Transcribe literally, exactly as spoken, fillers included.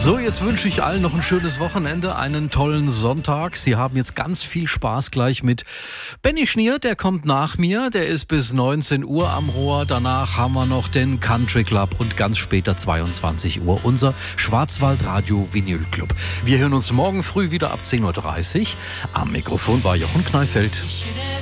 So, jetzt wünsche ich allen noch ein schönes Wochenende, einen tollen Sonntag. Sie haben jetzt ganz viel Spaß gleich mit Benny Schnier, der kommt nach mir, der ist bis neunzehn Uhr am Rohr. Danach haben wir noch den Country Club und ganz später zweiundzwanzig Uhr unser Schwarzwaldradio Vinyl Club. Wir hören uns morgen früh wieder ab zehn Uhr dreißig. Am Mikrofon war Jochen Kneifeld.